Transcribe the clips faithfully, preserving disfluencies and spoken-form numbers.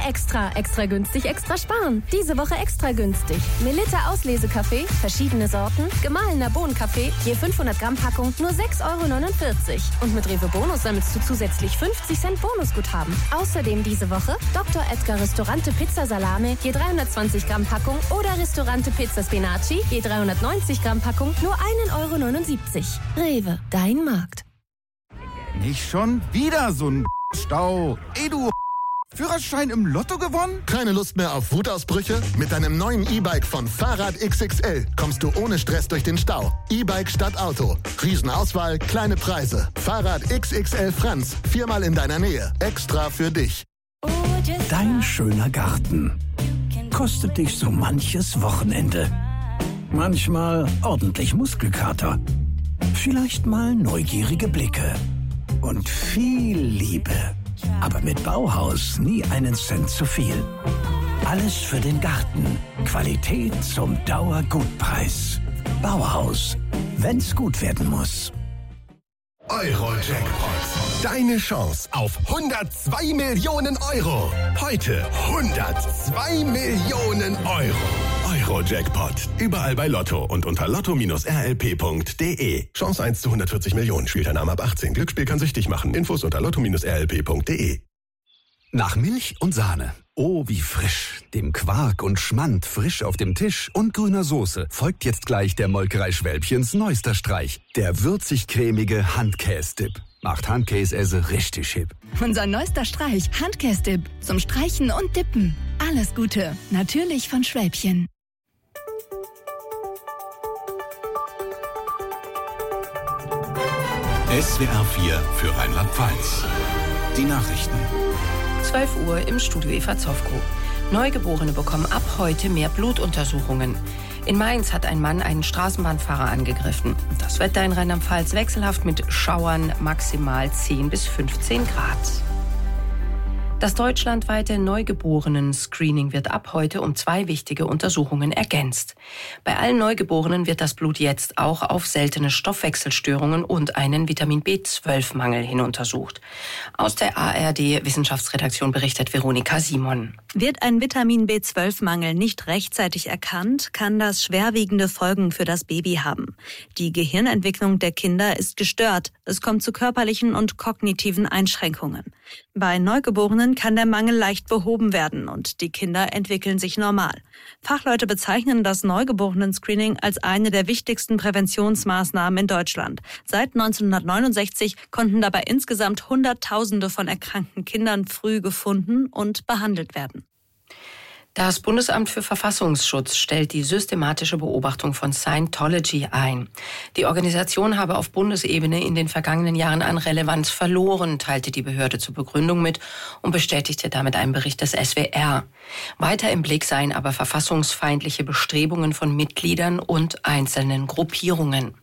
Extra. Extra günstig, extra sparen. Diese Woche extra günstig. Melitta Auslesekaffee, verschiedene Sorten, gemahlener Bohnenkaffee, je fünfhundert Gramm Packung, nur sechs Euro neunundvierzig. Und mit Rewe Bonus sammelst du zusätzlich fünfzig Cent Bonusguthaben. Außerdem diese Woche Doktor Edgar Ristorante Pizza Salame, je dreihundertzwanzig Gramm Packung oder Ristorante Pizza Spinaci, je dreihundertneunzig Gramm Packung, nur ein Euro neunundsiebzig. Rewe, dein Markt. Nicht schon wieder so ein Stau. Ey, du Führerschein im Lotto gewonnen? Keine Lust mehr auf Wutausbrüche? Mit deinem neuen E-Bike von Fahrrad X X L kommst du ohne Stress durch den Stau. E-Bike statt Auto. Riesenauswahl, kleine Preise. Fahrrad X X L Franz. Viermal in deiner Nähe. Extra für dich. Dein schöner Garten kostet dich so manches Wochenende. Manchmal ordentlich Muskelkater. Vielleicht mal neugierige Blicke. Und viel Liebe. Aber mit Bauhaus nie einen Cent zu viel. Alles für den Garten. Qualität zum Dauergutpreis. Bauhaus. Wenn's gut werden muss. Euro-Jackpot. Deine Chance auf hundertzwei Millionen Euro. Heute hundertzwei Millionen Euro. Euro-Jackpot. Überall bei Lotto und unter lotto Bindestrich r l p punkt d e. Chance eins zu hundertvierzig Millionen. Spielt ein Name ab achtzehn. Glücksspiel kann süchtig machen. Infos unter lotto Bindestrich r l p punkt d e. Nach Milch und Sahne. Oh, wie frisch. Dem Quark und Schmand frisch auf dem Tisch und grüner Soße folgt jetzt gleich der Molkerei Schwälbchens neuester Streich. Der würzig-cremige Handkäse-Dip. Macht Handkäse richtig hip. Unser neuester Streich, Handkäse-Dip. Zum Streichen und Dippen. Alles Gute. Natürlich von Schwälbchen. S W R vier für Rheinland-Pfalz. Die Nachrichten. zwölf Uhr im Studio Eva Zofko. Neugeborene bekommen ab heute mehr Blutuntersuchungen. In Mainz hat ein Mann einen Straßenbahnfahrer angegriffen. Das Wetter in Rheinland-Pfalz wechselhaft mit Schauern, maximal zehn bis fünfzehn Grad. Das deutschlandweite Neugeborenen-Screening wird ab heute um zwei wichtige Untersuchungen ergänzt. Bei allen Neugeborenen wird das Blut jetzt auch auf seltene Stoffwechselstörungen und einen Vitamin B zwölf Mangel hin untersucht. Aus der A R D-Wissenschaftsredaktion berichtet Veronika Simon. Wird ein Vitamin B zwölf Mangel nicht rechtzeitig erkannt, kann das schwerwiegende Folgen für das Baby haben. Die Gehirnentwicklung der Kinder ist gestört. Es kommt zu körperlichen und kognitiven Einschränkungen. Bei Neugeborenen kann der Mangel leicht behoben werden und die Kinder entwickeln sich normal. Fachleute bezeichnen das Neugeborenen-Screening als eine der wichtigsten Präventionsmaßnahmen in Deutschland. Seit neunzehnhundertneunundsechzig konnten dabei insgesamt Hunderttausende von erkrankten Kindern früh gefunden und behandelt werden. Das Bundesamt für Verfassungsschutz stellt die systematische Beobachtung von Scientology ein. Die Organisation habe auf Bundesebene in den vergangenen Jahren an Relevanz verloren, teilte die Behörde zur Begründung mit und bestätigte damit einen Bericht des S W R. Weiter im Blick seien aber verfassungsfeindliche Bestrebungen von Mitgliedern und einzelnen Gruppierungen.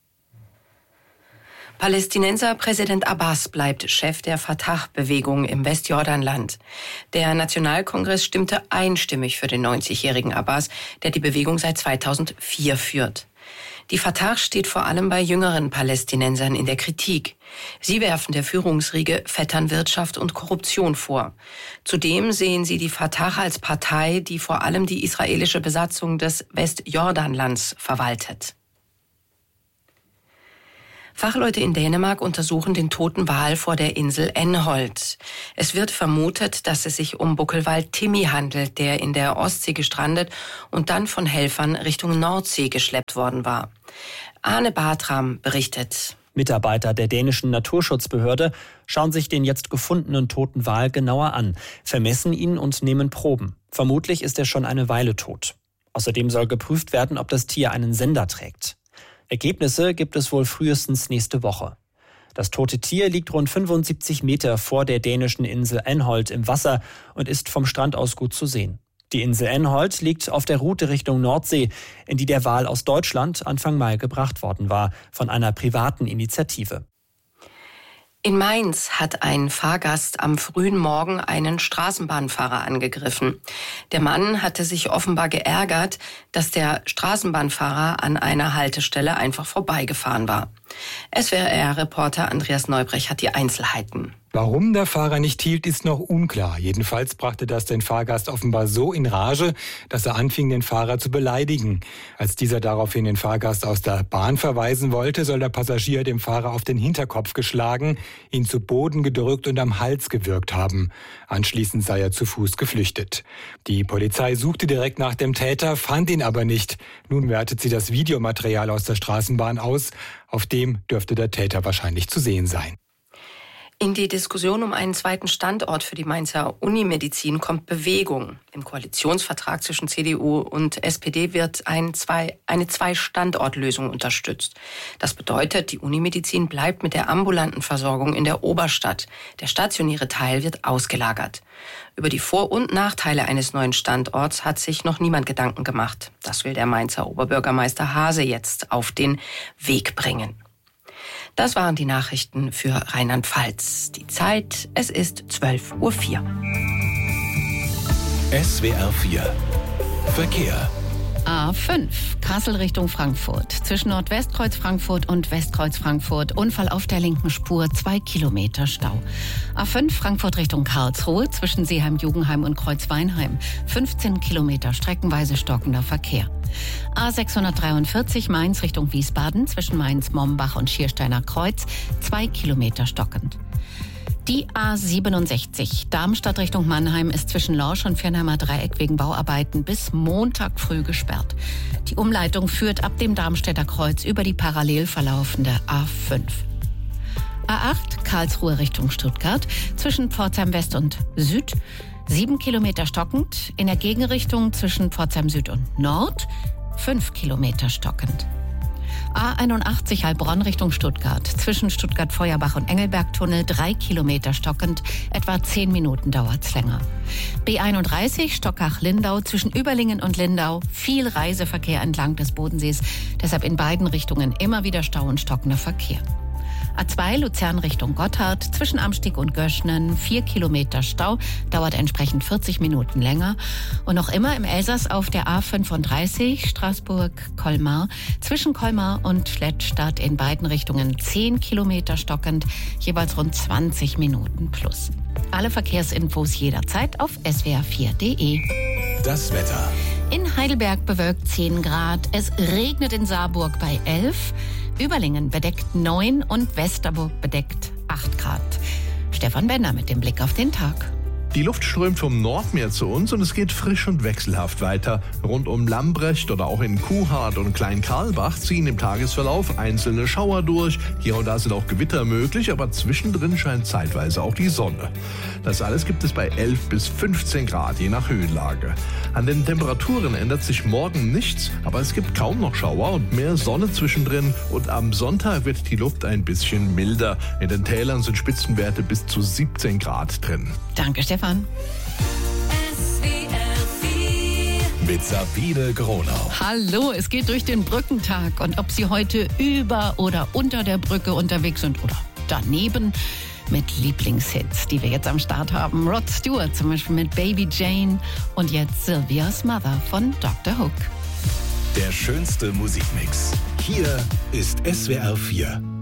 Palästinenser Präsident Abbas bleibt Chef der Fatah-Bewegung im Westjordanland. Der Nationalkongress stimmte einstimmig für den neunzigjährigen Abbas, der die Bewegung seit zweitausendvier führt. Die Fatah steht vor allem bei jüngeren Palästinensern in der Kritik. Sie werfen der Führungsriege Vetternwirtschaft und Korruption vor. Zudem sehen sie die Fatah als Partei, die vor allem die israelische Besatzung des Westjordanlands verwaltet. Fachleute in Dänemark untersuchen den toten Wal vor der Insel Enholt. Es wird vermutet, dass es sich um Buckelwal Timmy handelt, der in der Ostsee gestrandet und dann von Helfern Richtung Nordsee geschleppt worden war. Arne Bartram berichtet. Mitarbeiter der dänischen Naturschutzbehörde schauen sich den jetzt gefundenen toten Wal genauer an, vermessen ihn und nehmen Proben. Vermutlich ist er schon eine Weile tot. Außerdem soll geprüft werden, ob das Tier einen Sender trägt. Ergebnisse gibt es wohl frühestens nächste Woche. Das tote Tier liegt rund fünfundsiebzig Meter vor der dänischen Insel Enholt im Wasser und ist vom Strand aus gut zu sehen. Die Insel Enholt liegt auf der Route Richtung Nordsee, in die der Wal aus Deutschland Anfang Mai gebracht worden war, von einer privaten Initiative. In Mainz hat ein Fahrgast am frühen Morgen einen Straßenbahnfahrer angegriffen. Der Mann hatte sich offenbar geärgert, dass der Straßenbahnfahrer an einer Haltestelle einfach vorbeigefahren war. S W R-Reporter Andreas Neubrech hat die Einzelheiten. Warum der Fahrer nicht hielt, ist noch unklar. Jedenfalls brachte das den Fahrgast offenbar so in Rage, dass er anfing, den Fahrer zu beleidigen. Als dieser daraufhin den Fahrgast aus der Bahn verweisen wollte, soll der Passagier dem Fahrer auf den Hinterkopf geschlagen, ihn zu Boden gedrückt und am Hals gewürgt haben. Anschließend sei er zu Fuß geflüchtet. Die Polizei suchte direkt nach dem Täter, fand ihn aber nicht. Nun wertet sie das Videomaterial aus der Straßenbahn aus. Auf dem dürfte der Täter wahrscheinlich zu sehen sein. In die Diskussion um einen zweiten Standort für die Mainzer Unimedizin kommt Bewegung. Im Koalitionsvertrag zwischen C D U und S P D wird ein zwei, eine Zwei-Standort-Lösung unterstützt. Das bedeutet, die Unimedizin bleibt mit der ambulanten Versorgung in der Oberstadt. Der stationäre Teil wird ausgelagert. Über die Vor- und Nachteile eines neuen Standorts hat sich noch niemand Gedanken gemacht. Das will der Mainzer Oberbürgermeister Haase jetzt auf den Weg bringen. Das waren die Nachrichten für Rheinland-Pfalz. Die Zeit, es ist zwölf Uhr vier. S W R vier Verkehr. A fünf, Kassel Richtung Frankfurt. Zwischen Nordwestkreuz Frankfurt und Westkreuz Frankfurt. Unfall auf der linken Spur, zwei Kilometer Stau. A fünf, Frankfurt Richtung Karlsruhe. Zwischen Seeheim-Jugendheim und Kreuzweinheim. fünfzehn Kilometer streckenweise stockender Verkehr. A sechshundertdreiundvierzig, Mainz Richtung Wiesbaden. Zwischen Mainz-Mombach und Schiersteiner Kreuz. zwei Kilometer stockend. Die A siebenundsechzig, Darmstadt Richtung Mannheim, ist zwischen Lorsch und Viernheimer Dreieck wegen Bauarbeiten bis Montag früh gesperrt. Die Umleitung führt ab dem Darmstädter Kreuz über die parallel verlaufende A fünf. A acht, Karlsruhe Richtung Stuttgart, zwischen Pforzheim West und Süd, sieben Kilometer stockend, in der Gegenrichtung zwischen Pforzheim Süd und Nord, fünf Kilometer stockend. A einundachtzig Heilbronn Richtung Stuttgart. Zwischen Stuttgart-Feuerbach und Engelberg-Tunnel drei Kilometer stockend. Etwa zehn Minuten dauert's länger. B einunddreißig Stockach-Lindau. Zwischen Überlingen und Lindau viel Reiseverkehr entlang des Bodensees. Deshalb in beiden Richtungen immer wieder Stau und stockender Verkehr. A zwei Luzern Richtung Gotthard, zwischen Amstieg und Göschnen, vier Kilometer Stau, dauert entsprechend vierzig Minuten länger. Und noch immer im Elsass auf der A fünfunddreißig Straßburg-Colmar, zwischen Colmar und Schlettstadt in beiden Richtungen zehn Kilometer stockend, jeweils rund zwanzig Minuten plus. Alle Verkehrsinfos jederzeit auf S W R vier Punkt de. Das Wetter. In Heidelberg bewölkt zehn Grad, es regnet in Saarburg bei elf, Überlingen bedeckt neun und Westerburg bedeckt acht Grad. Stefan Benner mit dem Blick auf den Tag. Die Luft strömt vom Nordmeer zu uns und es geht frisch und wechselhaft weiter. Rund um Lambrecht oder auch in Kuhhardt und Klein-Karlbach ziehen im Tagesverlauf einzelne Schauer durch. Hier und da sind auch Gewitter möglich, aber zwischendrin scheint zeitweise auch die Sonne. Das alles gibt es bei elf bis fünfzehn Grad, je nach Höhenlage. An den Temperaturen ändert sich morgen nichts, aber es gibt kaum noch Schauer und mehr Sonne zwischendrin. Und am Sonntag wird die Luft ein bisschen milder. In den Tälern sind Spitzenwerte bis zu siebzehn Grad drin. Danke, Stefan. Mit Sabine Gronau. Hallo, es geht durch den Brückentag. Und ob Sie heute über oder unter der Brücke unterwegs sind oder daneben, mit Lieblingshits, die wir jetzt am Start haben. Rod Stewart zum Beispiel mit Baby Jane und jetzt Sylvia's Mother von Doktor Hook. Der schönste Musikmix. Hier ist S W R vier.